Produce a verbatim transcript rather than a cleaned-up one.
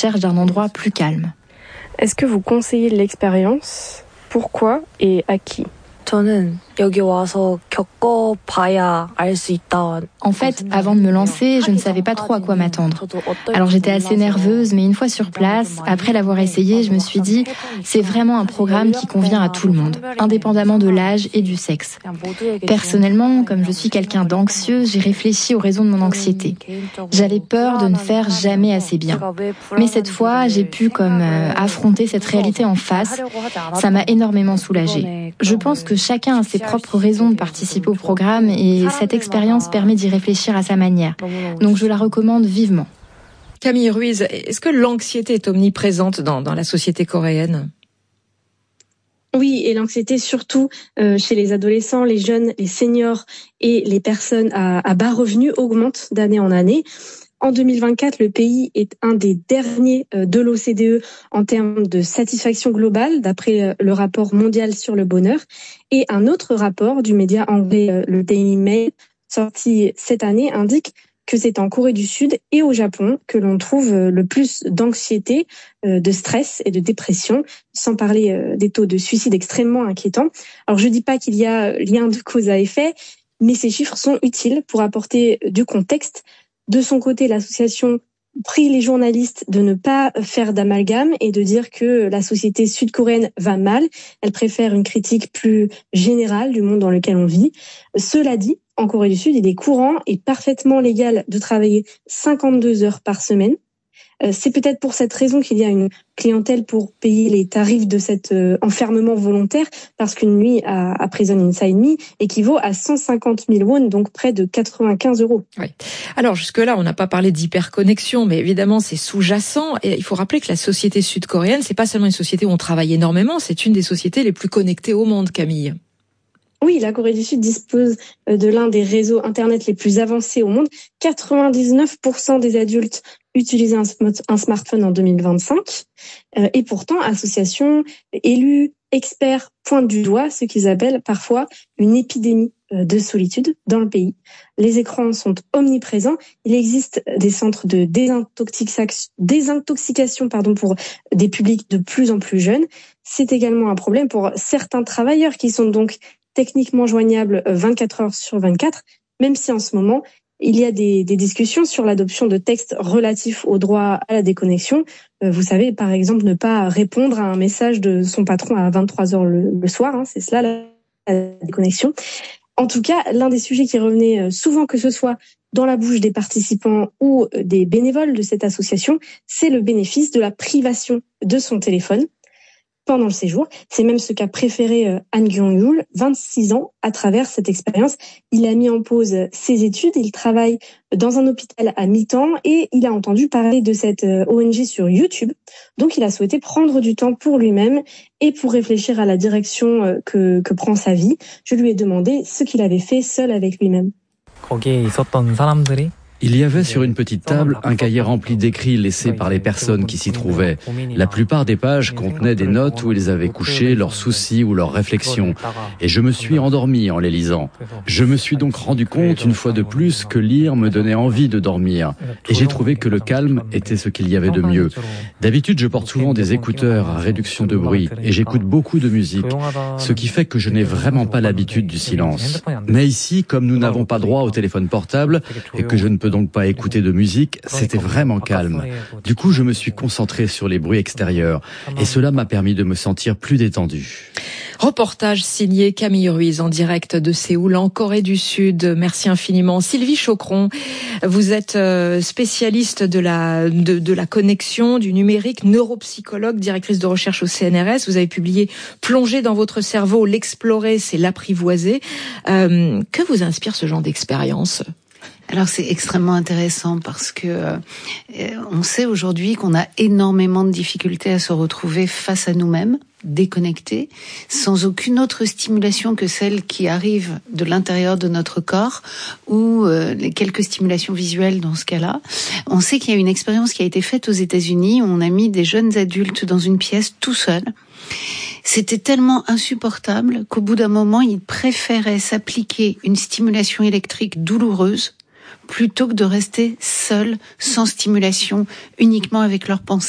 recherche d'un endroit plus calme. Est-ce que vous conseillez l'expérience ? Pourquoi et à qui ? 저는 여기 와서 겪어봐야 알 수 있다. En fait, avant de me lancer, je ne savais pas trop à quoi m'attendre. Alors j'étais assez nerveuse, mais une fois sur place, après l'avoir essayé, je me suis dit, c'est vraiment un programme qui convient à tout le monde, indépendamment de l'âge et du sexe. Personnellement, comme je suis quelqu'un d'anxieux, j'ai réfléchi aux raisons de mon anxiété. J'avais peur de ne faire jamais assez bien. Mais cette fois, j'ai pu comme euh, affronter cette réalité en face. Ça m'a énormément soulagée. Je pense que chacun a ses propres raisons de participer au programme et cette expérience permet d'y réfléchir à sa manière. Donc je la recommande vivement. Camille Ruiz, est-ce que l'anxiété est omniprésente dans, dans la société coréenne ? Oui, et l'anxiété surtout euh, chez les adolescents, les jeunes, les seniors et les personnes à, à bas revenus augmente d'année en année. En deux mille vingt-quatre, le pays est un des derniers de l'O C D E en termes de satisfaction globale, d'après le rapport mondial sur le bonheur. Et un autre rapport du média anglais, le Daily Mail, sorti cette année, indique que c'est en Corée du Sud et au Japon que l'on trouve le plus d'anxiété, de stress et de dépression, sans parler des taux de suicide extrêmement inquiétants. Alors je dis pas qu'il y a lien de cause à effet, mais ces chiffres sont utiles pour apporter du contexte. De son côté, l'association prie les journalistes de ne pas faire d'amalgame et de dire que la société sud-coréenne va mal. Elle préfère une critique plus générale du monde dans lequel on vit. Cela dit, en Corée du Sud, il est courant et parfaitement légal de travailler cinquante-deux heures par semaine. C'est peut-être pour cette raison qu'il y a une clientèle pour payer les tarifs de cet euh, enfermement volontaire, parce qu'une nuit à, à Prison Inside Me équivaut à cent cinquante mille won, donc près de quatre-vingt-quinze euros. Oui. Alors jusque-là, on n'a pas parlé d'hyperconnexion, mais évidemment c'est sous-jacent. Et il faut rappeler que la société sud-coréenne, c'est pas seulement une société où on travaille énormément, c'est une des sociétés les plus connectées au monde, Camille. Oui, la Corée du Sud dispose de l'un des réseaux Internet les plus avancés au monde. quatre-vingt-dix-neuf pour cent des adultes utilisaient un, sm- un smartphone en deux mille vingt-cinq. Euh, et pourtant, associations, élus, experts pointent du doigt ce qu'ils appellent parfois une épidémie de solitude dans le pays. Les écrans sont omniprésents. Il existe des centres de désintoxication, désintoxication pardon, pour des publics de plus en plus jeunes. C'est également un problème pour certains travailleurs qui sont donc techniquement joignable vingt-quatre heures sur vingt-quatre, même si en ce moment, il y a des, des discussions sur l'adoption de textes relatifs au droit à la déconnexion. Vous savez, par exemple, ne pas répondre à un message de son patron à vingt-trois heures le, le soir, hein, c'est cela la, la déconnexion. En tout cas, l'un des sujets qui revenait souvent, que ce soit dans la bouche des participants ou des bénévoles de cette association, c'est le bénéfice de la privation de son téléphone pendant le séjour. C'est même ce qu'a préféré Han Kyung-yul, vingt-six ans, à travers cette expérience. Il a mis en pause ses études, il travaille dans un hôpital à mi-temps et il a entendu parler de cette O N G sur YouTube. Donc il a souhaité prendre du temps pour lui-même et pour réfléchir à la direction que, que prend sa vie. Je lui ai demandé ce qu'il avait fait seul avec lui-même. 거기에 있었던 사람들이 Il y avait sur une petite table un cahier rempli d'écrits laissés par les personnes qui s'y trouvaient. La plupart des pages contenaient des notes où ils avaient couché leurs soucis ou leurs réflexions. Et je me suis endormi en les lisant. Je me suis donc rendu compte une fois de plus que lire me donnait envie de dormir. Et j'ai trouvé que le calme était ce qu'il y avait de mieux. D'habitude, je porte souvent des écouteurs à réduction de bruit et j'écoute beaucoup de musique, ce qui fait que je n'ai vraiment pas l'habitude du silence. Mais ici, comme nous n'avons pas droit au téléphone portable et que je ne peux donc pas écouter de musique, c'était vraiment calme. Du coup, je me suis concentré sur les bruits extérieurs et cela m'a permis de me sentir plus détendu. Reportage signé Camille Ruiz en direct de Séoul en Corée du Sud. Merci infiniment. Sylvie Chocron, vous êtes spécialiste de la, de, de la connexion, du numérique, neuropsychologue, directrice de recherche au C N R S. Vous avez publié Plonger dans votre cerveau, l'explorer, c'est l'apprivoiser. Euh, que vous inspire ce genre d'expérience ? Alors c'est extrêmement intéressant parce que euh, on sait aujourd'hui qu'on a énormément de difficultés à se retrouver face à nous-mêmes, déconnectés, sans aucune autre stimulation que celle qui arrive de l'intérieur de notre corps ou euh, les quelques stimulations visuelles dans ce cas-là. On sait qu'il y a une expérience qui a été faite aux États-Unis où on a mis des jeunes adultes dans une pièce tout seuls. C'était tellement insupportable qu'au bout d'un moment, ils préféraient s'appliquer une stimulation électrique douloureuse plutôt que de rester seuls, sans stimulation, uniquement avec leurs pensées.